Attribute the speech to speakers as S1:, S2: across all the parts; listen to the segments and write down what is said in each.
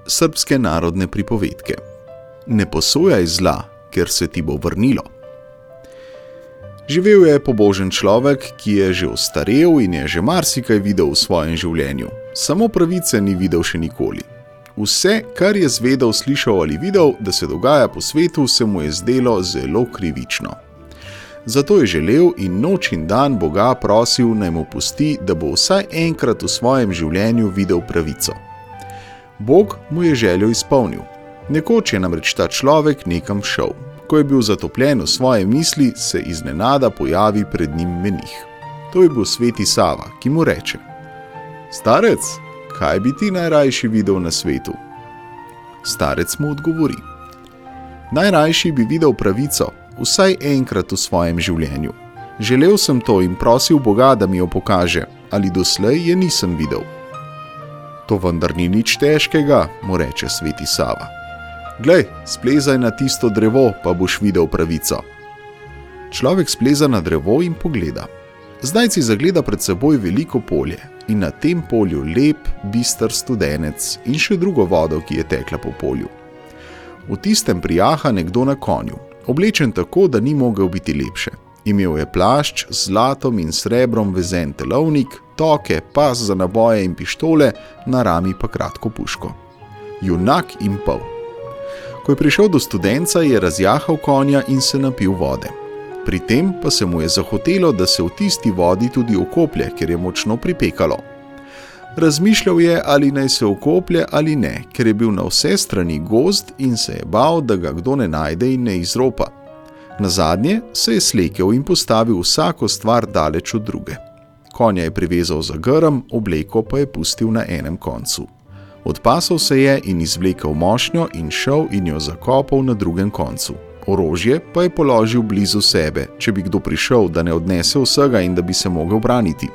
S1: srbske narodne pripovedke. Ne posojaj zla, ker se ti bo vrnilo. Živel je pobožen človek, ki je že ostarel in je že marsikaj videl v svojem življenju. Samo pravice ni videl še nikoli. Vse, kar je zvedel, slišal ali videl, da se dogaja po svetu, se mu je zdelo zelo krivično. Zato je želel in noč in dan Boga prosil, naj mu pusti, da bo vsaj enkrat v svojem življenju videl pravico. Bog mu je željo izpolnil. Nekoč je namreč ta človek nekam šel. Ko je bil zatopljen v svoje misli, se iznenada pojavi pred njim menih. To je bil sveti Sava, ki mu reče: Starec, kaj bi ti najrajši videl na svetu? Starec mu odgovori: Najrajši bi videl pravico, vsaj enkrat v svojem življenju. Želel sem to in prosil Boga, da mi jo pokaže, ali doslej je nisem videl. To vendar ni nič težkega, mu reče sveti Sava. Glej, splezaj na tisto drevo, pa boš videl pravico. Človek spleza na drevo in pogleda. Zdaj si zagleda pred seboj veliko polje in na tem polju lep, bister studenec in še drugo vodo, ki je tekla po polju. V tistem prijaha nekdo na konju, oblečen tako, da ni mogel biti lepše. Imel je plašč z zlatom in srebrom vezen telovnik, toke, pas za naboje in pištole, na rami pa kratko puško. Junak in pol. Ko je prišel do studenca, je razjahal konja in se napil vode. Pri tem pa se mu je zahotelo, da se v tisti vodi tudi okoplje, ker je močno pripekalo. Razmišljal je, ali naj se okoplje ali ne, ker je bil na vse strani gozd in se je bal, da ga kdo ne najde in ne izropa. Nazadnje se je slekel in postavil vsako stvar daleč od druge. Konja je privezal za grm, obleko pa je pustil na enem koncu. Odpasal se je in izvlekel mošnjo in šel in jo zakopal na drugem koncu. Orožje pa je položil blizu sebe, če bi kdo prišel, da ne odnese vsega in da bi se mogel braniti.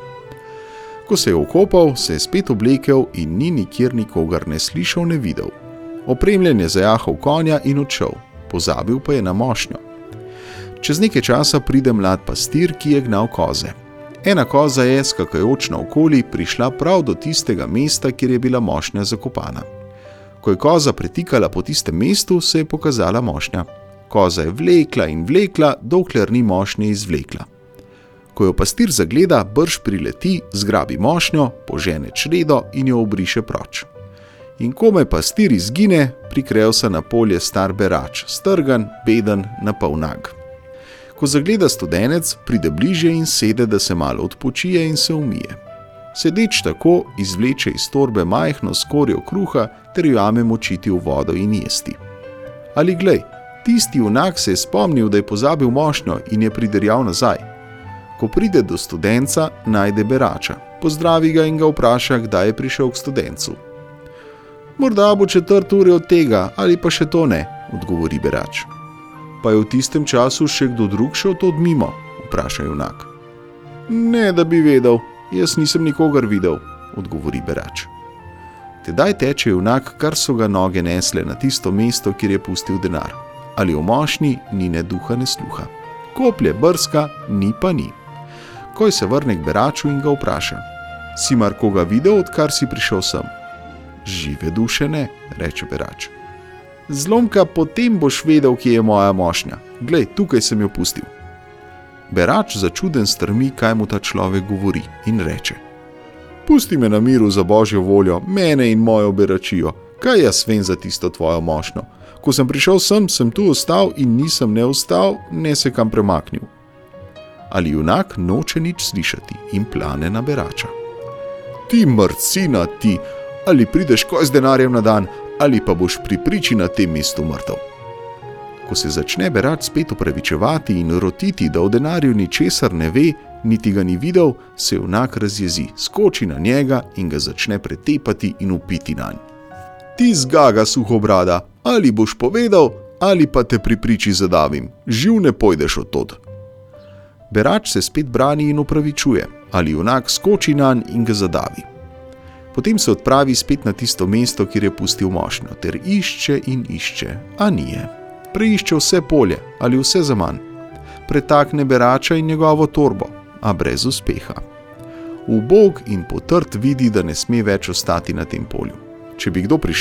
S1: Ko se je okopal, se je spet oblekel in ni nikjer nikogar ne slišal, ne videl. Opremljen je zajahal konja in odšel, pozabil pa je na mošnjo. Čez nekaj časa pride mlad pastir, ki je gnal koze. Ena koza je, skakajoč naokoli, prišla prav do tistega mesta, kjer je bila mošnja zakopana. Ko je koza pretikala po tistem mestu, se je pokazala mošnja. Koza je vlekla in vlekla, dokler ni mošnje izvlekla. Ko jo pastir zagleda, brž prileti, zgrabi mošnjo, požene čredo in jo obriše proč. In komaj pastir izgine, prikrel se na polje star berač, strgan, beden, napol nag. Ko zagleda studenec, pride bliže in sede, da se malo odpočije in se umije. Sedeč tako, izvleče iz torbe majhno skorjo kruha ter jo jame močiti v vodo in jesti. Ali glej, tisti junak se je spomnil, da je pozabil mošnjo in je pridrjal nazaj. Ko pride do studenca, najde berača, pozdravi ga in ga vpraša, kdaj je prišel k studencu. Morda bo 4 ure od tega, ali pa še to ne, odgovori berač. Pa je v tistem času še kdo drug šel to mimo, vpraša junak. Ne, da bi vedel, jaz nisem nikogar videl, odgovori berač. Tedaj teče junak, kar so ga noge nesle na tisto mesto, kjer je pustil denar. Ali v mošnji ni ne duha ne sluha. Koplje brska, ni pa ni. Ko se vrne k beraču in ga vpraša. Si mar koga videl, odkar si prišel sem? Žive duše ne, reče berač. Zlomka, potem boš vedel, kje je moja mošnja. Glej, tukaj sem jo pustil. Berač začuden strmi, kaj mu ta človek govori in reče. Pusti me na miru za božjo voljo, mene in mojo beračijo. Kaj jaz vem za tisto tvojo mošnjo? Ko sem prišel sem tu ostal in nisem ne ostal, ne se kam premaknil. Ali junak noče nič slišati in plane na berača. Ti mrcina ti, ali prideš koj z denarjem na dan, ali pa boš pri priči na tem mestu mrtev. Ko se začne berač spet opravičevati in rotiti, da o denarju ničesar ne ve, niti ga ni videl, se junak razjezi, skoči na njega in ga začne pretepati in vpiti nanj. Ti zgaga suhobrada, ali boš povedal, ali pa te pri priči zadavim, živ ne pojdeš od tod. Berač se spet brani in opravičuje, ali junak skoči nanj in ga zadavi. Potem se odpravi spet na tisto mesto, kjer je pustil mošnjo, ter išče in išče, a nije. Preišče vse polje, ali vse zaman. Pretakne berača in njegovo torbo, a brez uspeha. Ubog in potrt vidi, da ne sme več ostati na tem polju. Če bi kdo prišel,